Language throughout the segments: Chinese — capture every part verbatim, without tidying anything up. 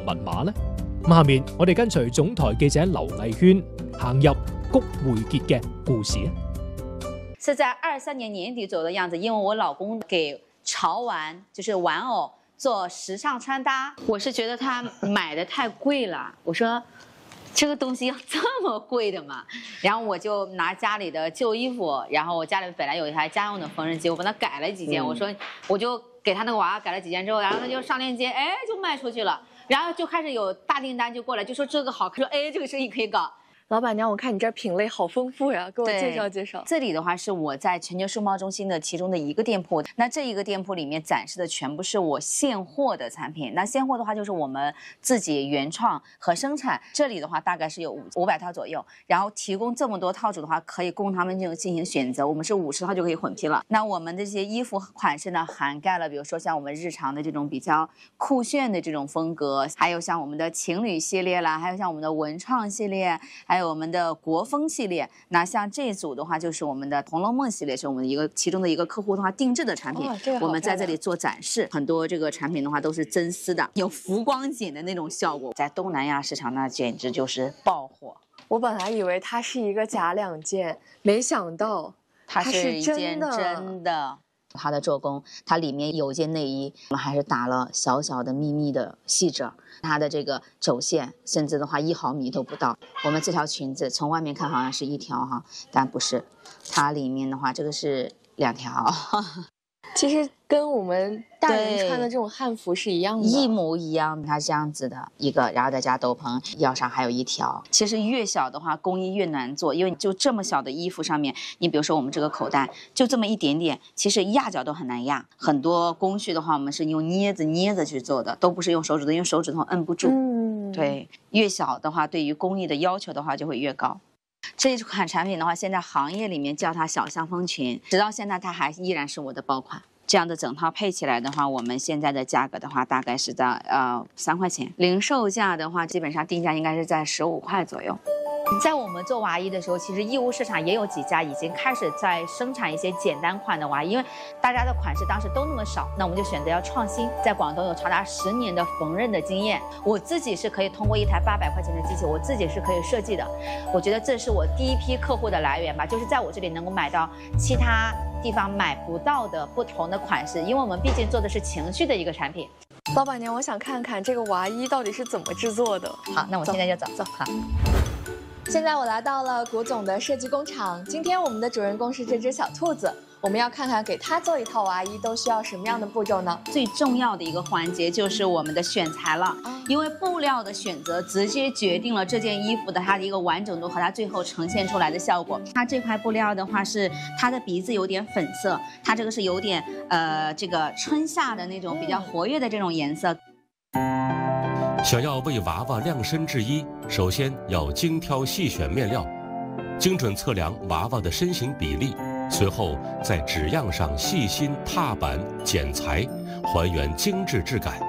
密碼呢？咁下面我哋跟隨總台記者劉麗軒行入谷匯潔嘅故事。 是在二三年年底左右的樣子，因為我老公給潮玩就是玩偶做時尚穿搭，我是覺得他買的太貴了，我說這個東西要這麼貴的嘛，然後我就拿家裡的舊衣服，然後我家裡本來有一台家用的縫紉機，我幫他改了幾件，我說我就給他那個娃改了幾件之後，然後他就上鏈接，哎，就賣出去了，然後就開始有大訂單就過來，就說這個好看，說哎，這個生意可以搞。 老闆娘，我看你這品類好豐富呀，給我介紹介紹。 這裡的話是我在全球世貿中心的其中的一個店鋪，那這一個店鋪裡面展示的全部是我現貨的產品。那現貨的話就是我們自己原創和生產。這裡的話大概是有五五百套左右，然後提供這麼多套組的話，可以供他們就進行選擇。我們是五十套就可以混批了。那我們的這些衣服款式呢，涵蓋了比如說像我們日常的這種比較酷炫的這種風格，還有像我們的情侶系列啦，還有像我們的文創系列，還有我們的國風系列。那像這組的話就是我們的《紅樓夢》系列，是我們的一個其中的一個客戶的話定制的產品， 哦這個、 我們在這裡做展示。很多這個產品的話都是真絲的，有浮光錦的那種效果，在東南亞市場那簡直就是爆火。 我本來以為它是一個假兩件，沒想到它是一件真的。它的做工，它裡面有一件內衣，我們還是打了小小的密密的細褶，它的這個軸線甚至的話一毫米都不到。我們這條裙子從外面看好像是一條哈，但不是，它裡面的話這個是兩條。 其實跟我們大人穿的這種漢服是一樣的， 一模一樣。它這樣子的一個，然後再加斗篷，腰上還有一條。其實越小的話，工藝越難做，因為就這麼小的衣服上面，你比如說我們這個口袋就這麼一點點，其實壓腳都很難壓。很多工序的話，我們是用鑷子捏着去做的，都不是用手指頭，因為手指頭摁不住。嗯，對，越小的話，對於工藝的要求的話就會越高。這一款產品的話，現在行業裡面叫它小香風裙，直到現在它還依然是我的爆款。這樣的整套配起來的話，我們現在的價格的話，大概是在呃三塊錢，零售價的話，基本上定價應該是在十五塊左右。在我們做娃衣的時候，其實義烏市場也有幾家已經開始在生產一些簡單款的娃衣，因為大家的款式當時都那麼少，那我們就選擇要創新。在廣東有長達十年的縫紉的經驗，我自己是可以通過一台八百塊錢的機器，我自己是可以設計的。我覺得這是我第一批客戶的來源吧，就是在我這裡能夠買到其他地方買不到的不同的款式，因為我們畢竟做的是情緒的一個產品。 老闆娘，我想看看這個娃衣到底是怎麼製作的。 好，那我現在就走走。好。 現在我來到了古總的設計工廠，今天我們的主人公是這隻小兔子，我們要看看給它做一套娃衣都需要什麼樣的步驟呢？ 最重要的一個環節就是我們的選材了，因為布料的選擇直接決定了這件衣服的它的一個完整度和它最後呈現出來的效果。它這塊布料的話是它的鼻子有點粉色，它這個是有點呃這個春夏的那種比較活躍的這種顏色。 想要為娃娃量身制衣，首先要精挑細選面料，精準測量娃娃的身形比例，隨後在紙樣上細心踏板剪裁，還原精緻質感。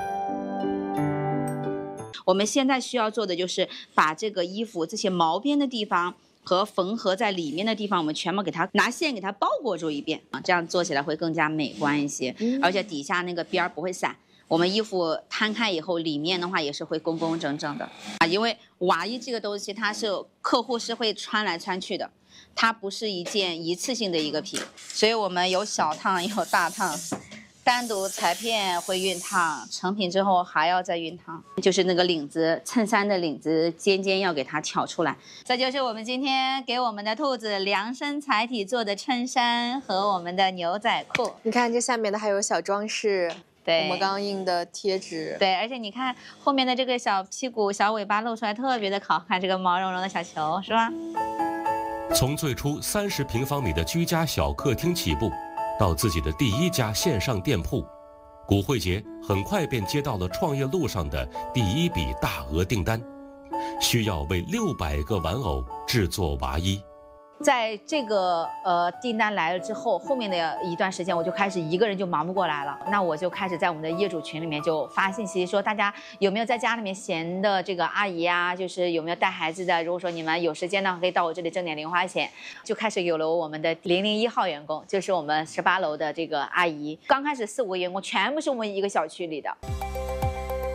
我們現在需要做的就是把這個衣服這些毛邊的地方和縫合在裡面的地方，我們全部給它拿線給它包裹住一遍啊，這樣做起來會更加美觀一些，而且底下那個邊兒不會散。我們衣服攤開以後，裡面的話也是會工工整整的啊，因為娃衣這個東西它是客戶是會穿來穿去的，它不是一件一次性的一個品，所以我們有小燙有大燙，單獨裁片會熨燙，成品之後還要再熨燙，就是那個領子，襯衫的領子尖尖要給它挑出來。這就是我們今天給我們的兔子量身裁體做的襯衫和我們的牛仔褲。 你看這下面的還有小裝飾。 對， 我們剛剛印的貼紙。 對，而且你看後面的這個小屁股、小尾巴露出來，特別的好看，這個毛茸茸的小球，是吧？ 從最初三十平方米的居家小客廳起步，到自己的第一家線上店鋪，古慧潔很快便接到了創業路上的第一筆大額訂單，需要為六百個玩偶製作娃衣。 在這個呃訂單來了之後，後面的一段時間我就開始一個人就忙不過來了。那我就開始在我們的業主群裡面就發信息說，大家有沒有在家裡面閒的這個阿姨啊，就是有沒有帶孩子的？如果說你們有時間呢，可以到我這裡掙點零花錢。就開始有了我們的零零一號員工，就是我們十八樓的這個阿姨。剛開始四五個員工全部是我們一個小區裡的。